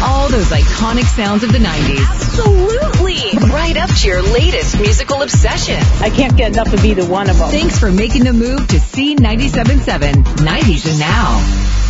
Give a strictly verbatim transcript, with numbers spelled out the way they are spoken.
all those iconic sounds of the nineties. Absolutely. Right up to your latest musical obsession. I can't get enough of either one of them. Thanks for making the move to C ninety-seven point seven, nineties and Now.